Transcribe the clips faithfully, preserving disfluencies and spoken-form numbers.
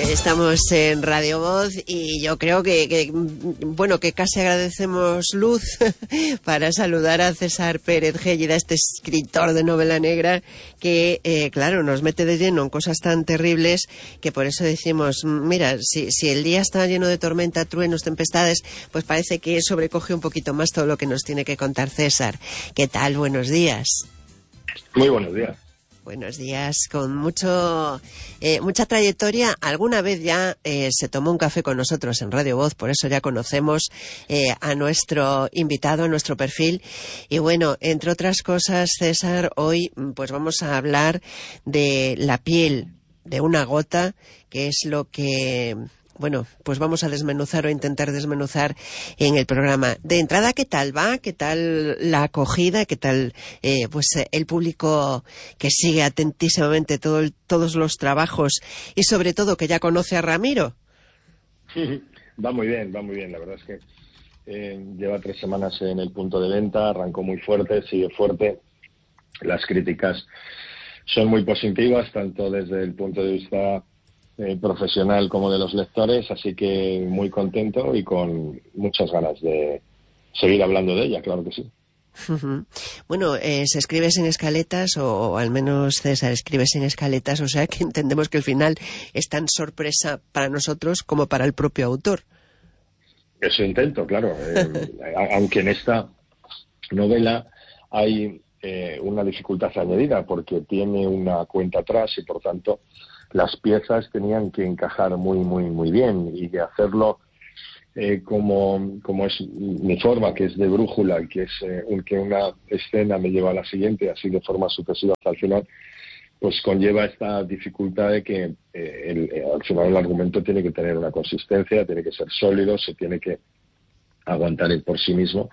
Estamos en Radio Voz y yo creo que, que bueno, que casi agradecemos luz para saludar a César Pérez Gélida, este escritor de novela negra que, eh, claro, nos mete de lleno en cosas tan terribles que por eso decimos, mira, si, si el día está lleno de tormenta, truenos, tempestades, pues parece que sobrecoge un poquito más todo lo que nos tiene que contar César. ¿Qué tal? Buenos días. Muy buenos días. Buenos días, con mucho eh, mucha trayectoria. Alguna vez ya eh, se tomó un café con nosotros en Radio Voz, por eso ya conocemos eh, a nuestro invitado, a nuestro perfil. Y bueno, entre otras cosas, César, hoy pues vamos a hablar de la piel de una gota, que es lo que... Bueno, pues vamos a desmenuzar o intentar desmenuzar en el programa. De entrada, ¿qué tal va? ¿Qué tal la acogida? ¿Qué tal eh, pues el público que sigue atentísimamente todo el, todos los trabajos y sobre todo que ya conoce a Ramiro? Va muy bien, va muy bien. La verdad es que eh, lleva tres semanas en el punto de venta, arrancó muy fuerte, sigue fuerte. Las críticas son muy positivas, tanto desde el punto de vista Eh, profesional como de los lectores, así que muy contento y con muchas ganas de seguir hablando de ella, claro que sí. Bueno, eh, se escribe sin escaletas, o, o al menos César escribe sin escaletas, o sea que entendemos que el final es tan sorpresa para nosotros como para el propio autor. Eso intento, claro, eh, aunque en esta novela hay eh, una dificultad añadida porque tiene una cuenta atrás y por tanto las piezas tenían que encajar muy, muy, muy bien y de hacerlo eh, como, como es mi forma, que es de brújula y que es eh, un, que una escena me lleva a la siguiente, así de forma sucesiva hasta el final, pues conlleva esta dificultad de que eh, el, eh, al final el argumento tiene que tener una consistencia, tiene que ser sólido, se tiene que aguantar por sí mismo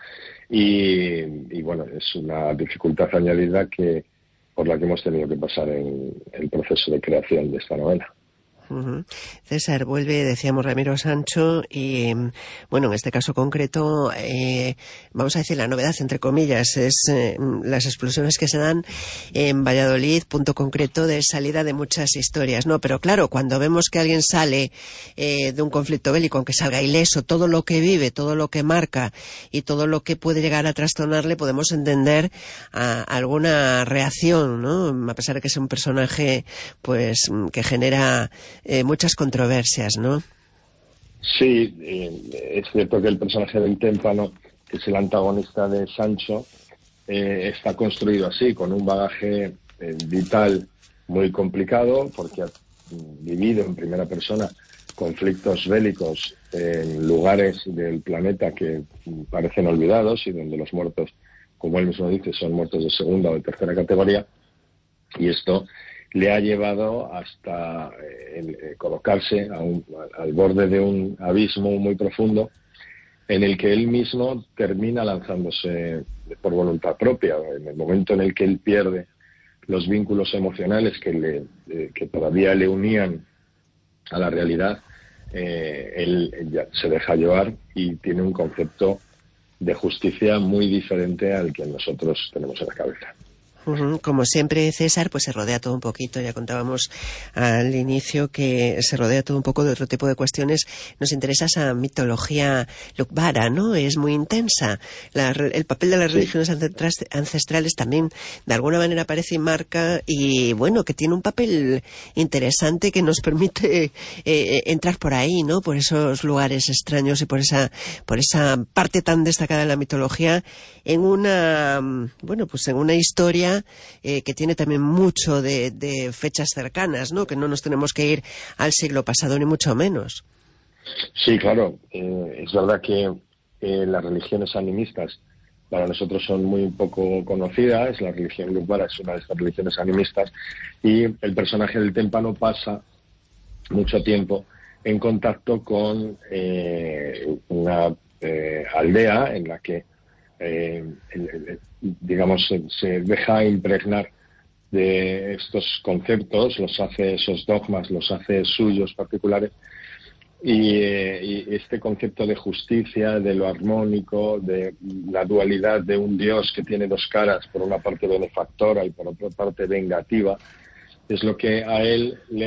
y, y bueno, es una dificultad añadida que por la que hemos tenido que pasar en el proceso de creación de esta novela. Uh-huh. César, vuelve, decíamos, Ramiro Sancho y, bueno, en este caso concreto, eh, vamos a decir la novedad, entre comillas, es eh, las explosiones que se dan en Valladolid, punto concreto de salida de muchas historias, ¿no? Pero claro, cuando vemos que alguien sale eh, de un conflicto bélico, aunque salga ileso, todo lo que vive, todo lo que marca y todo lo que puede llegar a trastornarle, podemos entender a, a alguna reacción, ¿no? A pesar de que es un personaje, pues, que genera Eh, muchas controversias, ¿no? Sí, eh, es cierto que el personaje del témpano, que es el antagonista de Sancho, eh, está construido así, con un bagaje eh, vital muy complicado, porque ha vivido en primera persona conflictos bélicos en lugares del planeta que parecen olvidados y donde los muertos, como él mismo dice, son muertos de segunda o de tercera categoría, y esto le ha llevado hasta eh, eh, colocarse a un, al borde de un abismo muy profundo en el que él mismo termina lanzándose por voluntad propia. En el momento en el que él pierde los vínculos emocionales que, le, eh, que todavía le unían a la realidad, eh, él ya se deja llevar y tiene un concepto de justicia muy diferente al que nosotros tenemos en la cabeza. Uh-huh. Como siempre, César, pues se rodea todo un poquito. Ya contábamos al inicio que se rodea todo un poco de otro tipo de cuestiones. Nos interesa esa mitología lukbara, ¿no? Es muy intensa. La, el papel de las sí. religiones ancestrales también de alguna manera aparece y marca, y bueno, que tiene un papel interesante que nos permite eh, entrar por ahí, ¿no? Por esos lugares extraños y por esa, por esa parte tan destacada de la mitología en una, bueno, pues en una historia Eh, que tiene también mucho de, de fechas cercanas, ¿no? Que no nos tenemos que ir al siglo pasado ni mucho menos. Sí, claro. Eh, es verdad que eh, las religiones animistas para nosotros son muy poco conocidas. La religión lukbara es una de estas religiones animistas y el personaje del témpano pasa mucho tiempo en contacto con eh, una eh, aldea en la que eh, el, el, digamos, se, se deja impregnar de estos conceptos, los hace, esos dogmas, los hace suyos particulares, y, eh, y este concepto de justicia, de lo armónico, de la dualidad de un Dios que tiene dos caras, por una parte benefactora y por otra parte vengativa, es lo que a él le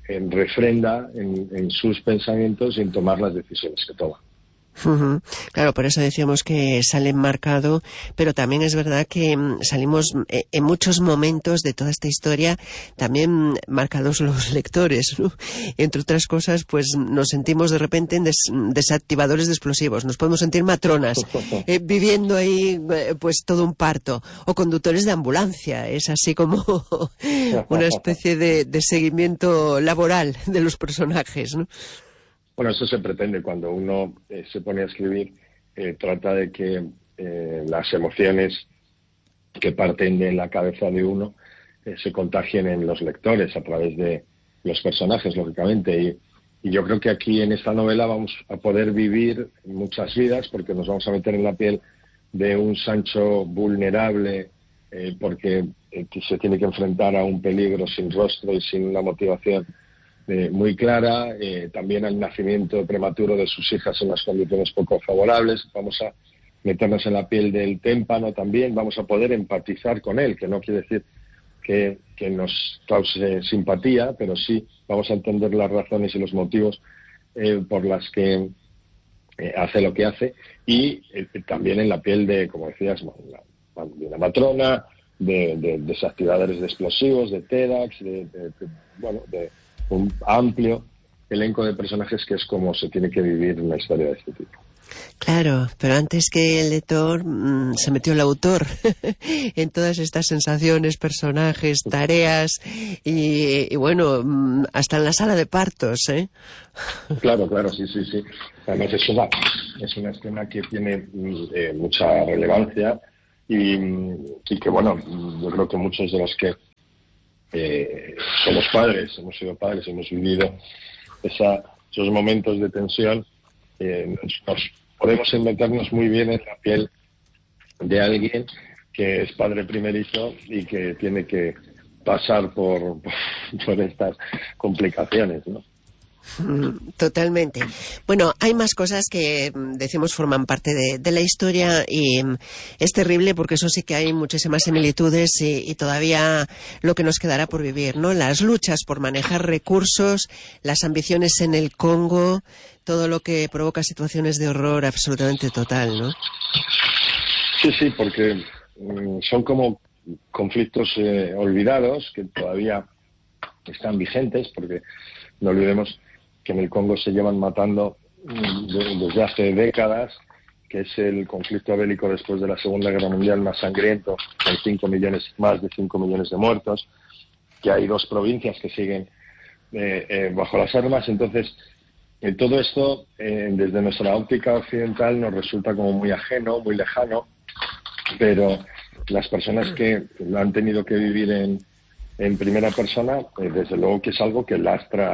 en refrenda en, en sus pensamientos y en tomar las decisiones que toma. Uh-huh. Claro, por eso decíamos que sale enmarcado, pero también es verdad que mm, salimos eh, en muchos momentos de toda esta historia también mm, marcados los lectores, ¿no? Entre otras cosas, pues nos sentimos de repente en des, desactivadores de explosivos, nos podemos sentir matronas, eh, viviendo ahí eh, pues todo un parto, o conductores de ambulancia, es así como una especie de, de seguimiento laboral de los personajes, ¿no? Bueno, eso se pretende cuando uno eh, se pone a escribir, eh, trata de que eh, las emociones que parten de la cabeza de uno eh, se contagien en los lectores a través de los personajes, lógicamente. Y, y yo creo que aquí en esta novela vamos a poder vivir muchas vidas porque nos vamos a meter en la piel de un Sancho vulnerable eh, porque eh, que se tiene que enfrentar a un peligro sin rostro y sin una motivación Eh, muy clara, eh, también al nacimiento prematuro de sus hijas en unas condiciones poco favorables. Vamos a meternos en la piel del témpano también, vamos a poder empatizar con él, que no quiere decir que, que nos cause simpatía, pero sí vamos a entender las razones y los motivos eh, por las que eh, hace lo que hace, y eh, también en la piel de, como decías, de una matrona, de, de desactivadores de explosivos, de TEDx, de, de, de bueno, de un amplio elenco de personajes que es como se tiene que vivir una historia de este tipo. Claro, pero antes que el lector mmm, se metió el autor en todas estas sensaciones, personajes, tareas y, y bueno, mmm, hasta en la sala de partos, ¿eh? Claro, claro, sí, sí, sí. Además es una, es una escena que tiene eh, mucha relevancia y, y que, bueno, yo creo que muchos de los que Eh, somos padres, hemos sido padres, hemos vivido esa, esos momentos de tensión, eh, nos, nos podemos meternos muy bien en la piel de alguien que es padre primerizo y que tiene que pasar por, por estas complicaciones, ¿no? Totalmente. Bueno, hay más cosas que decimos forman parte de, de la historia y es terrible porque eso sí que hay muchísimas similitudes y, y todavía lo que nos quedará por vivir, ¿no? Las luchas por manejar recursos, las ambiciones en el Congo, todo lo que provoca situaciones de horror absolutamente total, ¿no? Sí, sí, porque mm, son como conflictos eh, olvidados que todavía están vigentes, porque no olvidemos que en el Congo se llevan matando desde hace décadas, que es el conflicto bélico después de la Segunda Guerra Mundial más sangriento, con cinco millones, más de cinco millones de muertos, que hay dos provincias que siguen eh, eh, bajo las armas. Entonces, eh, todo esto, eh, desde nuestra óptica occidental, nos resulta como muy ajeno, muy lejano, pero las personas que lo han tenido que vivir en, en primera persona, eh, desde luego que es algo que lastra